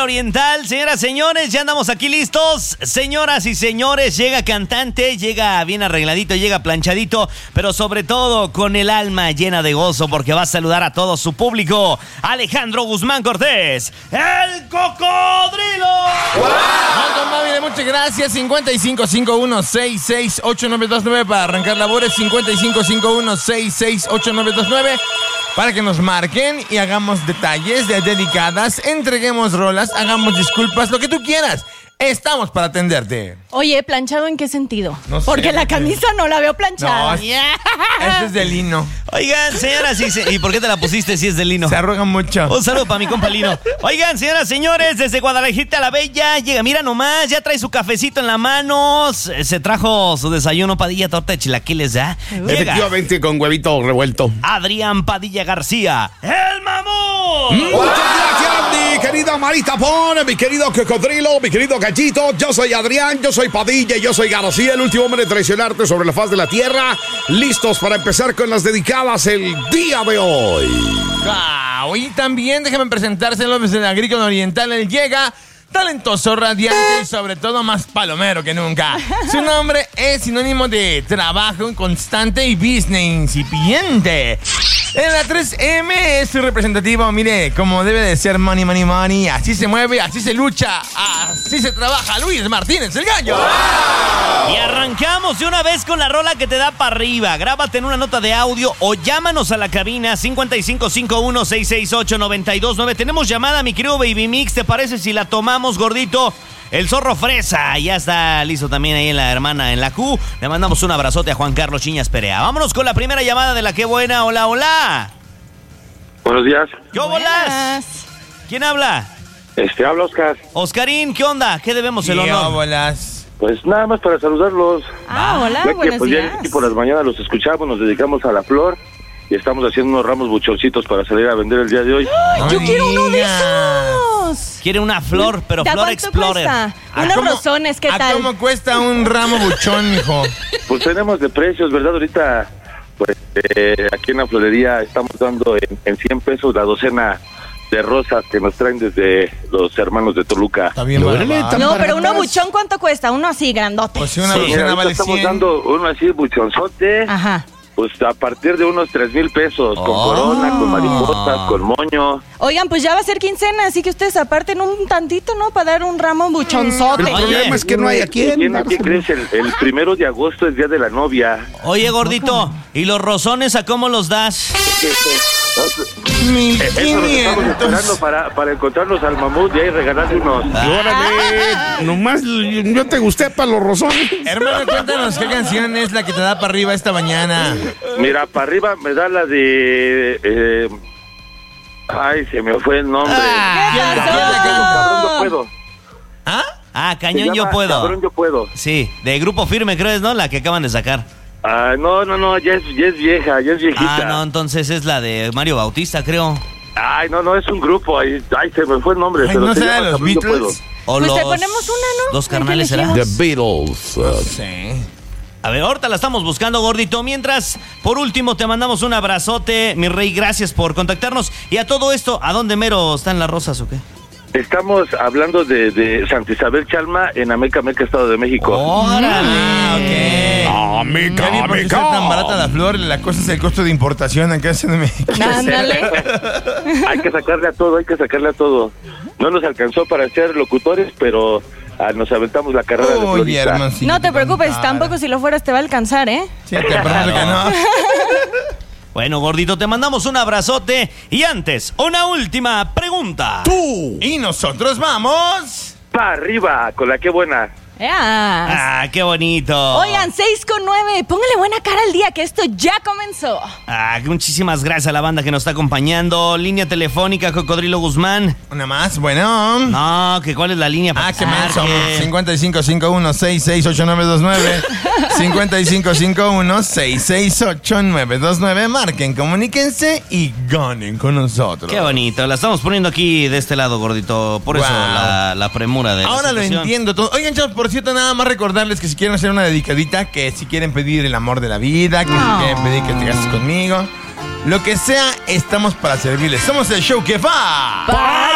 Oriental. Señoras, señores, ya andamos aquí listos. Señoras y señores, llega cantante, llega bien arregladito, llega planchadito, pero sobre todo con el alma llena de gozo porque va a saludar a todo su público. Alejandro Guzmán Cortés, el Cocodrilo. ¡Wow! Muchas gracias. 5551-668929 para arrancar labores. 5551-668929 para que nos marquen y hagamos detalles de dedicadas, entreguemos rolas, hagamos disculpas, lo que tú quieras. Estamos para atenderte. Oye, ¿planchado en qué sentido? No sé. Porque la camisa no la veo planchada. No, este es de lino. Oigan, señoras ¿y por qué te la pusiste si es de lino? Se arruga mucho. Un saludo para mi compa Lino. Oigan, señoras, señores, desde Guadalajara la Bella llega, mira nomás, ya trae su cafecito en la mano, se trajo su desayuno, Padilla, torta de chilaquiles, ¿ya? Efectivamente, con huevito revuelto. Adrián Padilla García, el mamón. Muchas gracias, mi querida Marita Pon, mi querido Cocodrilo, mi querido Gallito. Yo soy Adrián, yo soy Padilla y yo soy García, el último hombre de traicionarte sobre la faz de la tierra. Listos para empezar con las dedicadas el día de hoy. Wow, y también déjame presentárselo desde el Agrícola Oriental. Él llega talentoso, radiante y sobre todo más palomero que nunca. Su nombre es sinónimo de trabajo constante y business incipiente. En la 3M es su representativo, mire, como debe de ser, money, money, money. Así se mueve, así se lucha, así se trabaja Luis Martínez, el gallo. ¡Wow! Y arrancamos de una vez con la rola que te da para arriba. Grábate en una nota de audio o llámanos a la cabina 5551-668-929. Tenemos llamada, mi querido Baby Mix, ¿te parece si la tomamos, gordito? El Zorro Fresa ya está listo también ahí en la hermana, en la Q. Le mandamos un abrazote a Juan Carlos Chiñas Perea. Vámonos con la primera llamada de la Qué Buena. Hola, hola. Buenos días. ¿Qué bolas? ¿Quién habla? Habla Oscar. Oscarín, ¿qué onda? ¿Qué debemos el honor? Bolas. Pues nada más para saludarlos. Hola, Ya que buenos pues días. ya aquí por las mañanas los escuchamos, nos dedicamos a la flor y estamos haciendo unos ramos buchoncitos para salir a vender el día de hoy. No ¡Yo me quiero uno de digas. esos! Quiere una flor, pero ¿De Flor cuánto Explorer. cuesta? ¿A Unos cómo- rosones, ¿qué ¿A tal? cómo cuesta un ramo buchón, mijo? Pues tenemos de precios, ¿verdad? Ahorita, pues aquí en la florería estamos dando en 100 pesos la docena de rosas que nos traen desde los hermanos de Toluca. Está bien, Órale, barato. tan No, pero uno baratas. buchón, ¿cuánto cuesta? Uno así, grandote. Pues si una Sí. Mira, docena ahorita vale estamos 100. dando uno así buchonzote, Ajá. pues a partir de unos 3,000 pesos, con corona, con mariposas, con moño. Oigan, pues ya va a ser quincena, así que ustedes aparten un tantito, ¿no? Para dar un ramo buchonzote. El problema es que no hay a quién. ¿Qué crees? El 1 de agosto es Día de la Novia. Oye, gordito, ¿y los rosones a cómo los das? Eso nos estamos esperando para encontrarnos al mamut y ahí regalarle unos. Órale, nomás yo te gusté para los rosones. Hermano, cuéntanos qué canción es la que te da para arriba esta mañana. Mira, para arriba me da la de... ay, se me fue el nombre. Cabrón, yo puedo. Cañón Se Yo llama Puedo. Cabrón, yo puedo. Sí, de Grupo Firme, creo, ¿no? La que acaban de sacar. No, ya es vieja, ya es viejita. No, entonces es la de Mario Bautista, creo. Ay, no, es un grupo. Ay, se me fue el nombre. Ay, pero ¿no se será llama de los Cabrón, yo puedo. Beatles? O Pues te los ponemos una, ¿no? dos Hay que carnales, ¿será? elegimos. The Beatles. Sí. A ver, ahorita la estamos buscando, gordito. Mientras, por último, te mandamos un abrazote, mi rey. Gracias por contactarnos. Y a todo esto, ¿a dónde mero están las rosas o qué? Estamos hablando de Santa Isabel Chalma en Ameca, Estado de México. ¡Órale! Ya vi por qué está tan barata la flor. La cosa es el costo de importación acá en México. Ándale. Hay que sacarle a todo. No nos alcanzó para ser locutores, pero nos aventamos la carrera de Oye, florista. hermancito. No te preocupes, tampoco si lo fueras te va a alcanzar, ¿eh? Sí, te prometo que no. Bueno, gordito, te mandamos un abrazote. Y antes, una última pregunta. Y nosotros vamos. Pa' arriba, con la que buena. ¡Qué bonito! Oigan, 6:09. Póngale buena cara al día que esto ya comenzó. Muchísimas gracias a la banda que nos está acompañando. Línea telefónica, Cocodrilo Guzmán. Una más, bueno. No, ¿cuál es la línea para Qué menso. marque? 5551-668-929. 5551-668-929. Marquen, comuníquense y ganen con nosotros. Qué bonito, la estamos poniendo aquí de este lado, gordito. Por eso Wow. la premura de la Ahora lo situación. entiendo todo. Oigan, chavos, por cierto, nada más recordarles que si quieren hacer una dedicadita, que si quieren pedir el amor de la vida, que si quieren pedir que te cases conmigo, lo que sea, estamos para servirles. Somos el show que va.